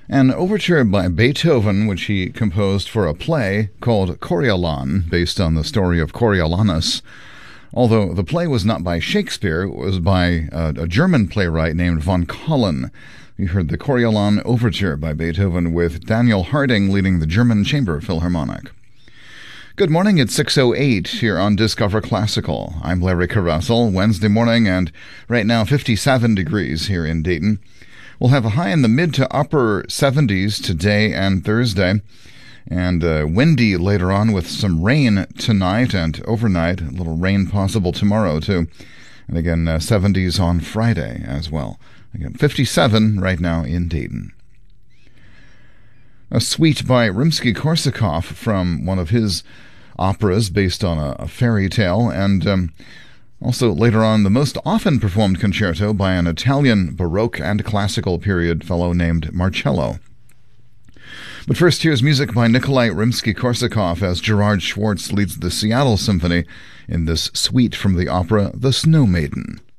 An overture by Beethoven, which he composed for a play called Coriolan, based on the story of Coriolanus. Although the play was not by Shakespeare, it was by a German playwright named von Collin. We heard the Coriolan Overture by Beethoven with Daniel Harding leading the German Chamber Philharmonic. Good morning, it's 6:08 here on Discover Classical. I'm Larry Carruthel, Wednesday morning, and right now 57 degrees here in Dayton. We'll have a high in the mid to upper 70s today and Thursday, and windy later on with some rain tonight and overnight. A little rain possible tomorrow, too. And again, 70s on Friday as well. Again, 57 right now in Dayton. A suite by Rimsky-Korsakov from one of his operas based on a fairy tale, and also later on the most often performed concerto by an Italian Baroque and classical period fellow named Marcello. But first, here's music by Nikolai Rimsky-Korsakov as Gerard Schwartz leads the Seattle Symphony in this suite from the opera The Snow Maiden.